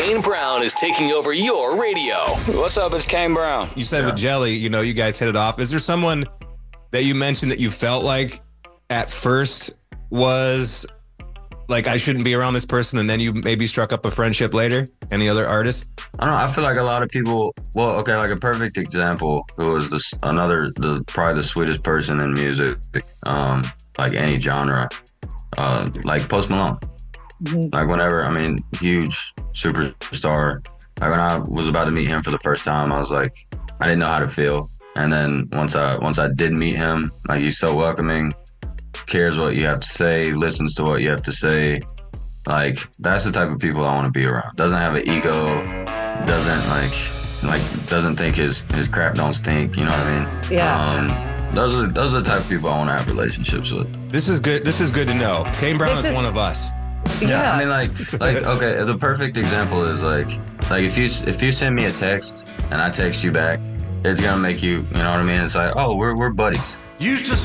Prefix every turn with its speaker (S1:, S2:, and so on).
S1: Kane Brown is taking over your radio.
S2: What's up? It's Kane Brown.
S3: You said with Jelly, you guys hit it off. Is there someone that you mentioned that you felt like at first was like, I shouldn't be around this person, and then you maybe struck up a friendship later? Any other artists?
S4: I don't know. I feel like a lot of people, like a perfect example who was probably the sweetest person in music, like any genre, like Post Malone. Like huge superstar. Like when I was about to meet him for the first time, I was like, I didn't know how to feel. And then once I did meet him, like, he's so welcoming, cares what you have to say, listens to what you have to say. Like, that's the type of people I want to be around. Doesn't have an ego, doesn't think his crap don't stink, you know what I mean?
S5: Yeah.
S4: Those are the type of people I want to have relationships with.
S3: This is good to know. Kane Brown is one of us.
S5: Yeah.
S4: I mean, okay, the perfect example is like if you send me a text and I text you back, it's gonna make you know what I mean? It's like, oh, we're buddies.
S6: Used to